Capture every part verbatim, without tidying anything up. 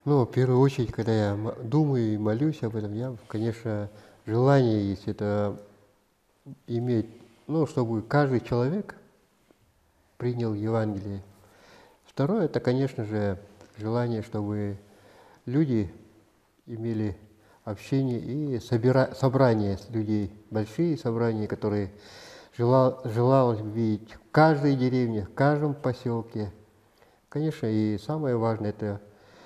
Ну, в первую очередь, когда я м- думаю и молюсь об этом, я, конечно, желание есть это иметь, ну, чтобы каждый человек принял Евангелие. Второе, это, конечно же, желание, чтобы люди имели общение и собира... собрания с людей, большие собрания, которые желал... желалось видеть в каждой деревне, в каждом поселке. Конечно, и самое важное, это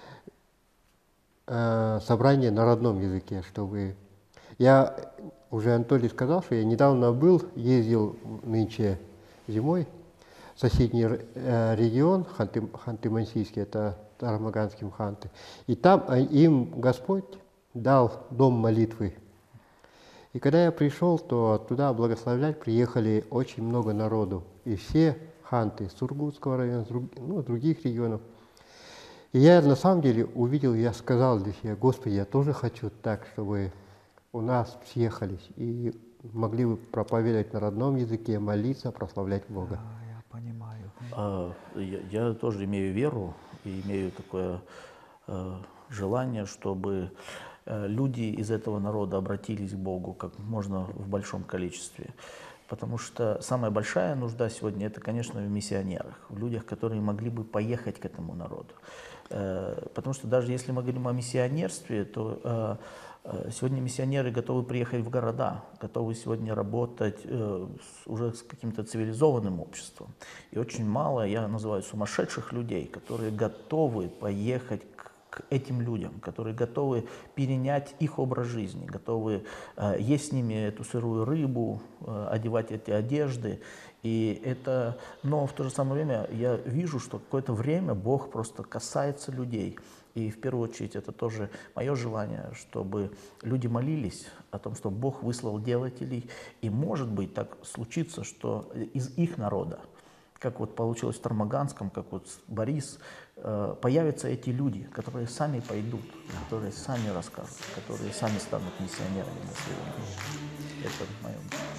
э, собрание на родном языке, чтобы... Я уже Анатолий сказал, что я недавно был, ездил нынче зимой в соседний р- э, регион, Ханты, Ханты-Мансийский, это Тарамаганским ханты. И там э, им Господь дал дом молитвы. И когда я пришел, то туда благословлять приехали очень много народу. И все ханты с Сургутского района, с друг- ну, других регионов. И я на самом деле увидел, я сказал для себя: Господи, я тоже хочу так, чтобы у нас съехались и могли бы проповедовать на родном языке, молиться, прославлять Бога. Да, я понимаю. А, Я, я тоже имею веру и имею такое э, желание, чтобы э, люди из этого народа обратились к Богу как можно в большом количестве. Потому что самая большая нужда сегодня – это, конечно, в миссионерах, в людях, которые могли бы поехать к этому народу. Э, Потому что даже если мы говорим о миссионерстве, то э, э, сегодня миссионеры готовы приехать в города, готовы сегодня работать э, с- уже с каким-то цивилизованным обществом. И очень мало, я называю, сумасшедших людей, которые готовы поехать к к этим людям, которые готовы перенять их образ жизни, готовы э, есть с ними эту сырую рыбу, э, одевать эти одежды. И это, но в то же самое время я вижу, что какое-то время Бог просто касается людей. И в первую очередь это тоже мое желание, чтобы люди молились о том, что Бог выслал делателей. И может быть так случится, что из их народа, как вот получилось в Тармаганском, как вот Борис, э, появятся эти люди, которые сами пойдут, которые сами расскажут, которые сами станут миссионерами на своем. Это мое.